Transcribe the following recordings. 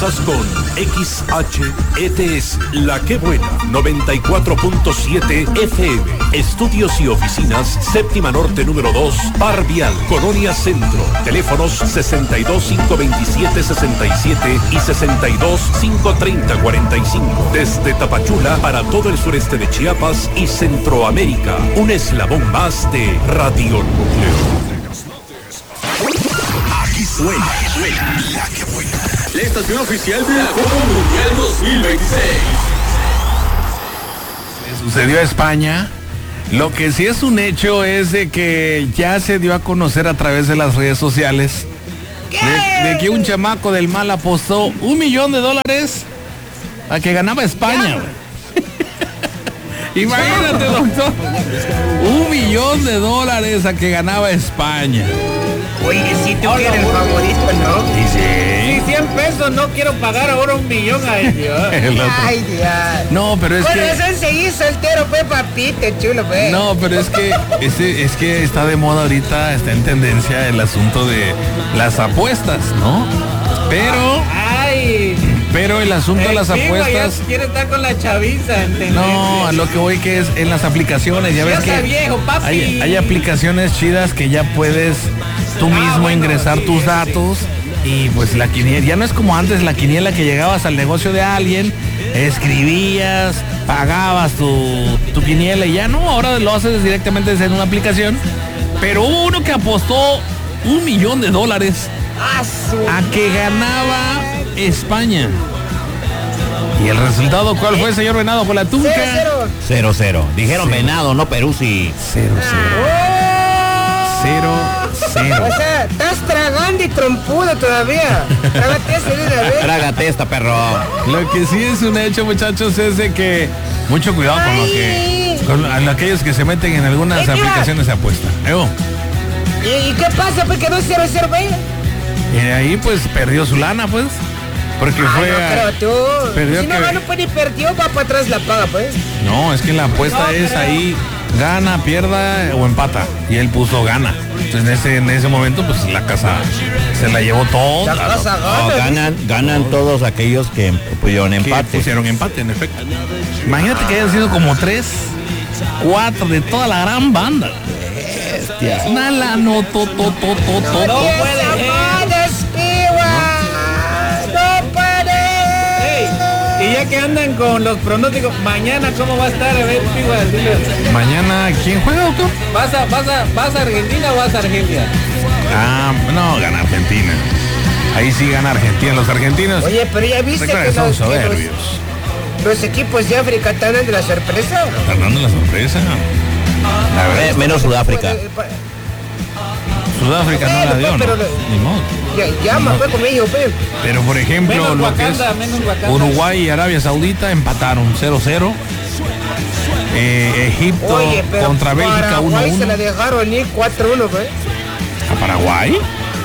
Estás con XHETS, La Que Buena, 94.7 FM. Estudios y oficinas, Séptima Norte número 2, Par Vial, Colonia Centro. Teléfonos 62-527-67 y 62-530-45. Desde Tapachula para todo el sureste de Chiapas y Centroamérica. Un eslabón más de Radio Núcleo. Aquí suena La Que Buena, la estación oficial de la Copa Mundial 2026. Le sucedió a España. Lo que sí es un hecho es de que ya se dio a conocer a través de las redes sociales de que un chamaco del mal apostó $1 millón a que ganaba España. Imagínate, doctor, $1 millón a que ganaba España. Oye, si tú eres el favorito, ¿no? Sí. 100 pesos no quiero pagar ahora $1 millón. Ay, Dios. Ay, Dios. No, pero es bueno, que... eso es seguir soltero, pues, papito, chulo, pues. No, pero es que está de moda ahorita, está en tendencia el asunto de las apuestas, ¿no? Pero el asunto de las apuestas... Quiere estar con la chaviza, ¿entendés? No, a lo que voy que es en las aplicaciones, ya ves que viejo, papi. Hay aplicaciones chidas que ya puedes tú mismo ingresar tus datos y pues la quiniela, ya no es como antes la quiniela que llegabas al negocio de alguien, escribías, pagabas tu quiniela y ya no, ahora lo haces directamente desde una aplicación, pero hubo uno que apostó $1 millón a que ganaba España. ¿Y el resultado cuál fue, señor Venado, con la Tunca? 0-0. Dijeron Venado, no Peruzzi. 0-0. O sea, estás tragando y trompudo todavía. Trágate ese de una vez. Trágate esta, perro. Lo que sí es un hecho, muchachos, es de que mucho cuidado con aquellos que se meten en algunas aplicaciones de apuesta. ¿Y qué pasa? ¿Por qué no 0-0, ve? Y ahí pues perdió su lana, pues. Porque fue si no ganó, pues ni perdió, va para atrás la paga, pues. No, es que la apuesta es ahí, gana, pierda o empata. Y él puso gana. Entonces en ese momento, pues la casa se la llevó todo. La casa gana. Ganan todos aquellos que pusieron empate. Pusieron empate, en efecto. Imagínate que hayan sido como 3, 4 de toda la gran banda. Nala, no, No puede. Y ya que andan con los pronósticos, mañana cómo va a estar, a ver, dile. Mañana, ¿quién juega, doctor? ¿Vas a Argentina o vas a Argentina? No, gana Argentina. Ahí sí gana Argentina, los argentinos. Oye, pero ya viste que son soberbios. Los equipos de África están dando la sorpresa. Están dando la sorpresa. La verdad, menos Sudáfrica. Sudáfrica no la dio, ¿no? Ni modo. Llama, pues, conmigo, pues. Pero, por ejemplo, lo que es Uruguay y Arabia Saudita empataron 0-0. Egipto contra Bélgica 1-1. Paraguay se la dejaron ir 4-1, pues. ¿A Paraguay?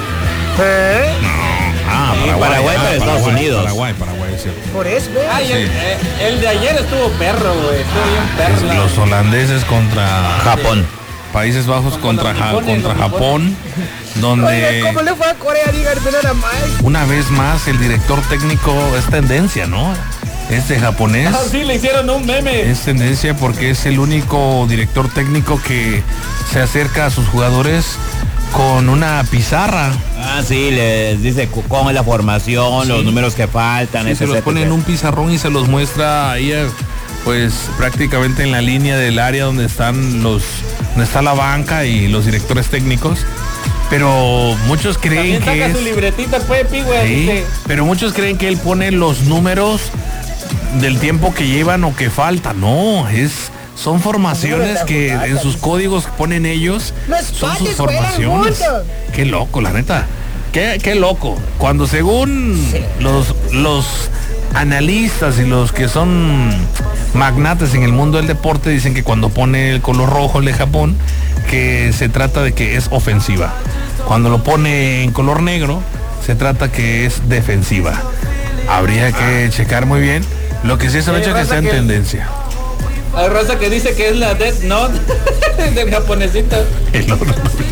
No. Paraguay para Estados Unidos. Paraguay, es cierto. Por eso, ¿ves? El de ayer estuvo perro, güey. Estuvo bien perro. Los holandeses contra Japón. Países Bajos contra Japón, donde oye, ¿cómo le fue a Corea? Díganme nada más. Una vez más el director técnico es tendencia, ¿no? Este japonés. Sí, le hicieron un meme. Es tendencia porque es el único director técnico que se acerca a sus jugadores con una pizarra. Sí, les dice cómo es la formación, los números que faltan. Sí, se los pone en un pizarrón y se los muestra ahí, pues prácticamente en la línea del área donde está la banca y los directores técnicos. Pero muchos creen que saca su libretita, pues, sí, pero muchos creen que él pone los números del tiempo que llevan o que falta. No, son formaciones que en sus códigos ponen ellos. Son sus formaciones. Qué loco, la neta. Qué loco. Cuando según los analistas y los que son magnates en el mundo del deporte dicen que cuando pone el color rojo el de Japón, que se trata de que es ofensiva. Cuando lo pone en color negro, se trata que es defensiva. Habría que checar muy bien. Lo que sí es el hecho que sea en tendencia. Hay Rosa que dice que es la Death Note del japonesito. El otro.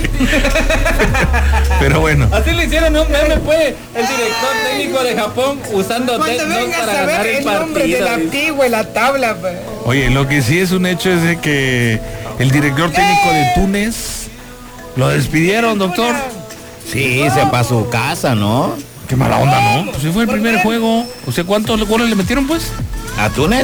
Pero bueno. Así le hicieron un meme, pues, el director técnico de Japón usando Death Cuando Note vengas para a ganar ver el el nombre de partido. la pigua en la tabla, pues. Oye, lo que sí es un hecho es de que el director técnico de Túnez lo despidieron, doctor. Sí, se fue a su casa, ¿no? Qué mala onda, ¿no? Pues sí fue el primer juego. O sea, ¿cuántos goles le metieron, pues? ¿A Túnez?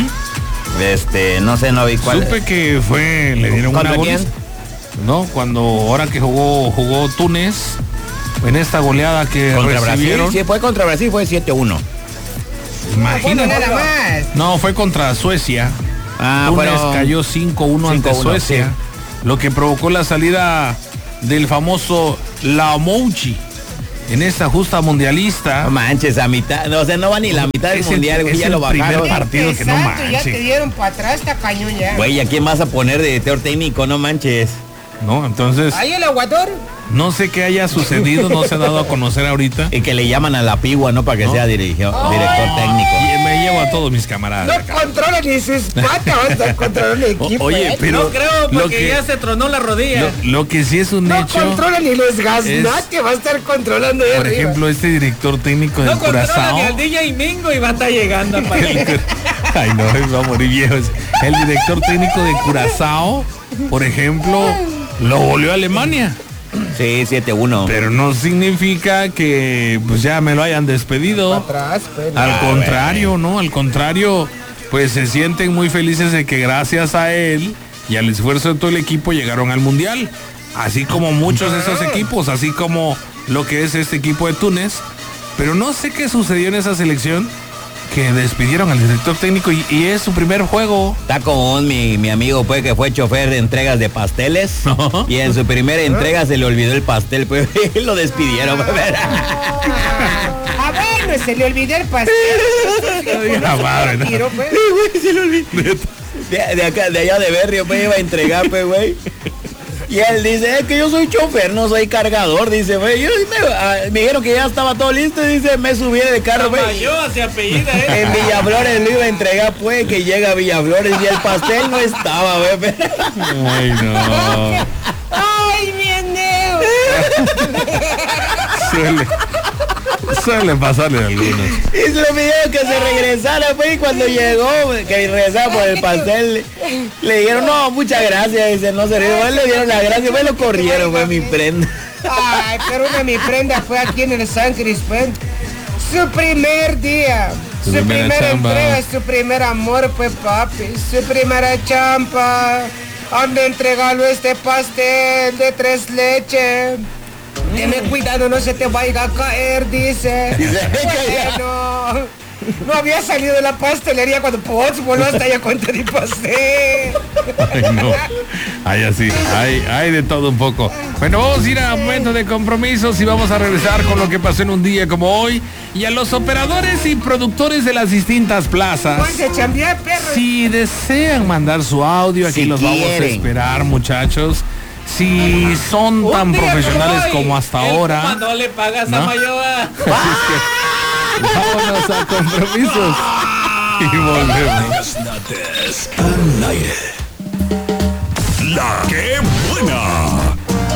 No sé, no vi cuál. Supe que fue, le dieron una ¿Contra quién? goliza. No, cuando ahora que jugó Túnez en esta goleada que Contra Brasil, recibieron. sí, fue contra Brasil, fue 7-1. Imagínate. Nada más. No, fue contra Suecia. Ah, Túnez fueron cayó 5-1 ante 5-1, Suecia, lo que provocó la salida del famoso Laomouchi en esta justa mundialista. No manches, a mitad, no, o sea, no va ni la mitad del Es mundial, güey, es ya el lo primer bajaron. partido que no Exacto, ya manches. te dieron para atrás, está cañón ya. Güey, ¿a quién vas a poner de director técnico? No manches. No, entonces Ahí el aguador. no sé qué haya sucedido, no se ha dado a conocer ahorita. Y que le llaman a la pigua, ¿no? Para que sea director técnico. Y me llevo a todos mis camaradas. No acá. controla ni sus patas, vas a controlar un equipo. Oye, pero No creo, lo porque que- ya se tronó la rodilla. Lo que sí es un no hecho, controla ni los gaznates, va a estar controlando de por arriba. ejemplo, este director técnico del No controla Curazao. ni al DJ Mingo y va a estar llegando para Ay, no, va a morir viejo. El director técnico de Curazao, por ejemplo, lo goleó a Alemania. Sí, 7-1. Pero no significa que pues ya me lo hayan despedido. Atrás, pues. Al contrario, ¿no? Al contrario, pues se sienten muy felices de que gracias a él y al esfuerzo de todo el equipo llegaron al Mundial. Así como muchos de esos equipos, así como lo que es este equipo de Túnez. Pero no sé qué sucedió en esa selección que despidieron al director técnico y es su primer juego. Está como mi amigo, pues, que fue chofer de entregas de pasteles. Ajá. Y en su primera entrega se le olvidó el pastel, pues, y lo despidieron. Pues. Ah, bueno, se le olvidó el pastel. La madre, ¿no? Tiro, pues. Se le olvidó. De allá de Berrio, pues, iba a entregar, pues, güey. Y él dice, es que yo soy chofer, no soy cargador, dice, güey. Me dijeron que ya estaba todo listo, y dice, me subí de carro, güey. Tamayo se apellida, En Villaflores lo iba a entregar, pues, que llega a Villaflores y el pastel no estaba, güey. Ay, no. ¡Ay, mi eneo! Suele pasarle a algunos. Y se le pidieron que se regresara, pues, y cuando llegó, que regresara por el pastel, le dijeron, no, muchas gracias, dice, no se ríe, pues, le dieron las gracias, pues, lo corrieron, pues, mi prenda. Ay, pero una de mi prenda fue aquí en el San Crispin. Su primer día. Su Su primera primera chamba. entrega, su primer amor, pues papi. Su primera champa. Ande entregalo este pastel de 3 leches. Tiene cuidado, no se te vaya a caer, dice. Bueno, no había salido de la pastelería cuando Potts voló hasta allá cuenta de pastel. Ay, no. Ay, así. Hay de todo un poco. Bueno, vamos a ir a momento de compromisos y vamos a regresar con lo que pasó en un día como hoy. Y a los operadores y productores de las distintas plazas. Ponte a chambear, perro. Si desean mandar su audio, aquí Si los vamos a quieren. esperar, muchachos. Si son tan profesionales como hasta ahora. No le pagas ¿No? a Mayoa. Así es que vámonos a compromisos y volvemos. Gaznates al aire. La que buena.